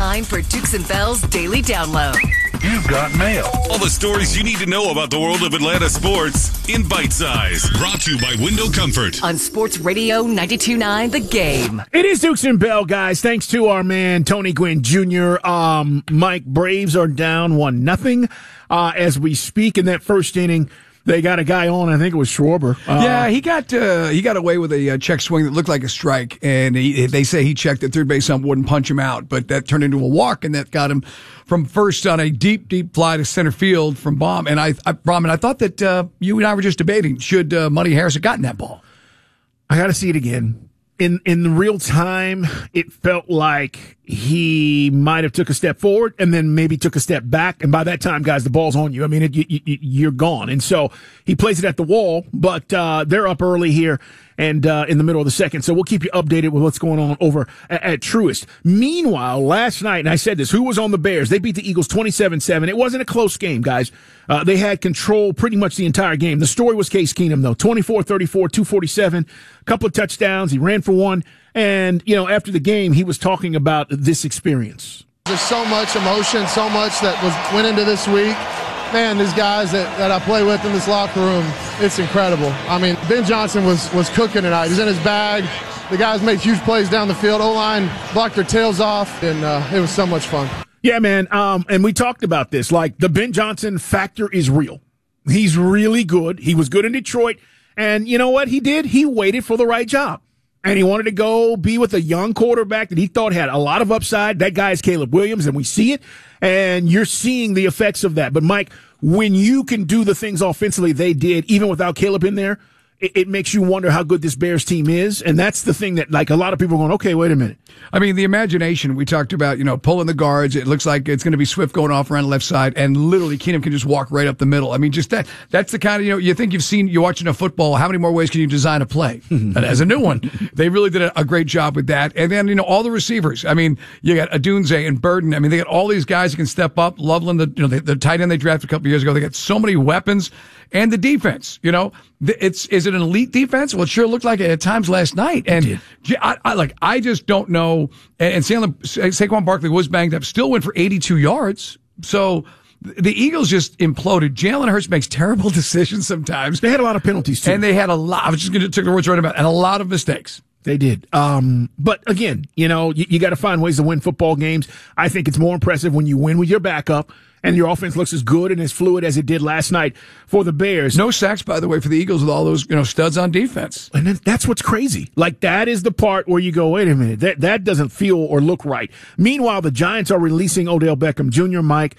time for Dukes and Bell's Daily Download. You've got mail. All the stories you need to know about the world of Atlanta sports in bite size. Brought to you by Window Comfort. On Sports Radio 92.9 The Game. It is Dukes and Bell, guys. Thanks to our man, Tony Gwynn Jr. Mike, Braves are down 1-0 as we speak in that first inning. They got a guy on, I think it was Schwarber. He got away with a check swing that looked like a strike, and they say he checked at third base, wouldn't punch him out, but that turned into a walk, and that got him from first on a deep, deep fly to center field from Baum. And I thought that you and I were just debating, should Monty Harris have gotten that ball? I got to see it again. In real time, it felt like he might have took a step forward and then maybe took a step back. And by that time, guys, the ball's on you. I mean, you're gone. And so he plays it at the wall, but they're up early here and in the middle of the second. So we'll keep you updated with what's going on over at Truist. Meanwhile, last night, and I said this, who was on the Bears? They beat the Eagles 27-7. It wasn't a close game, guys. They had control pretty much the entire game. The story was Case Keenum, though. 24-34, 247, a couple of touchdowns. He ran for one. And, after the game, he was talking about this experience. There's so much emotion, so much that went into this week. Man, these guys that I play with in this locker room, it's incredible. I mean, Ben Johnson was cooking tonight. He's in his bag. The guys made huge plays down the field. O-line blocked their tails off, and it was so much fun. Yeah, man, and we talked about this. Like, the Ben Johnson factor is real. He's really good. He was good in Detroit. And you know what he did? He waited for the right job. And he wanted to go be with a young quarterback that he thought had a lot of upside. That guy is Caleb Williams, and we see it. And you're seeing the effects of that. But, Mike, when you can do the things offensively they did, even without Caleb in there, it makes you wonder how good this Bears team is. And that's the thing that, like, a lot of people are going, okay, wait a minute. I mean, the imagination, we talked about, pulling the guards. It looks like it's going to be Swift going off around the left side, and literally Keenum can just walk right up the middle. I mean, just that's the kind of, you think you're watching a football, how many more ways can you design a play? And as a new one, they really did a great job with that. And then, all the receivers. I mean, you got Adunze and Burden. I mean, they got all these guys who can step up. Loveland, the tight end they drafted a couple years ago. They got so many weapons. And the defense, is it an elite defense? Well, it sure looked like it at times last night. And I just don't know. And Saquon Barkley was banged up, still went for 82 yards. So the Eagles just imploded. Jalen Hurts makes terrible decisions sometimes. They had a lot of penalties too. And they had a lot. I was just going to take the words right about, and a lot of mistakes. They did. But again, you got to find ways to win football games. I think it's more impressive when you win with your backup and your offense looks as good and as fluid as it did last night for the Bears. No sacks, by the way, for the Eagles with all those, studs on defense. And that's what's crazy. Like, that is the part where you go, wait a minute, that doesn't feel or look right. Meanwhile, the Giants are releasing Odell Beckham Jr., Mike.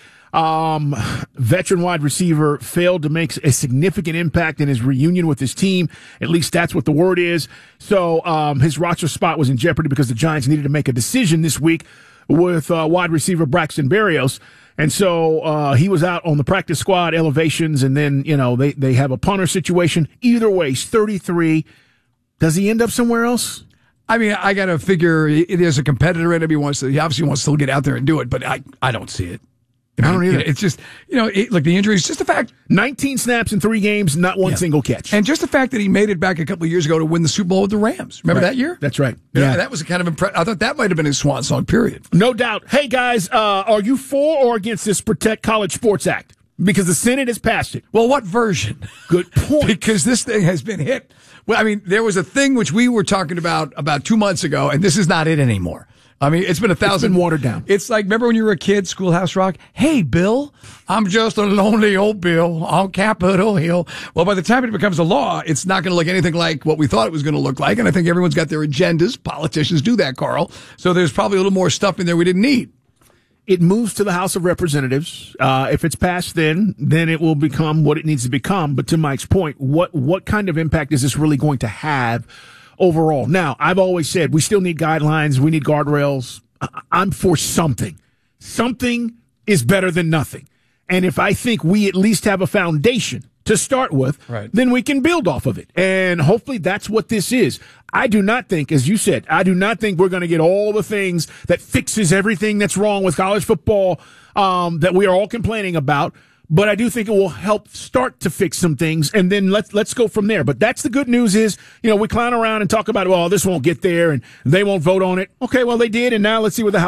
Veteran wide receiver failed to make a significant impact in his reunion with his team. At least that's what the word is. So, his roster spot was in jeopardy because the Giants needed to make a decision this week with wide receiver Braxton Berrios. And so he was out on the practice squad elevations, and then, they have a punter situation. Either way, he's 33. Does he end up somewhere else? I mean, I got to figure there's a competitor in him. He obviously wants to get out there and do it, but I don't see it. I don't either. It's just, look, the injury is just a fact. 19 snaps in 3 games, not one single catch. And just the fact that he made it back a couple of years ago to win the Super Bowl with the Rams. Remember that year? That's right. Yeah. That was kind of impressive. I thought that might have been his swan song, period. No doubt. Hey, guys, are you for or against this Protect College Sports Act? Because the Senate has passed it. Well, what version? Good point. Because this thing has been hit. Well, I mean, there was a thing which we were talking about 2 months ago, and this is not it anymore. I mean, it's been 1,000. It's been watered down. It's like, remember when you were a kid, Schoolhouse Rock? Hey, Bill, I'm just a lonely old Bill on Capitol Hill. Well, by the time it becomes a law, it's not going to look anything like what we thought it was going to look like. And I think everyone's got their agendas. Politicians do that, Carl. So there's probably a little more stuff in there we didn't need. It moves to the House of Representatives. If it's passed then it will become what it needs to become. But to Mike's point, what kind of impact is this really going to have overall? Now, I've always said we still need guidelines. We need guardrails. I'm for something. Something is better than nothing. And if I think we at least have a foundation to start with, then we can build off of it. And hopefully that's what this is. I do not think, as you said, we're going to get all the things that fixes everything that's wrong with college football that we are all complaining about. But I do think it will help start to fix some things, and then let's go from there. But that's the good news is, we clown around and talk about, well, this won't get there, and they won't vote on it. Okay, well, they did, and now let's see what the House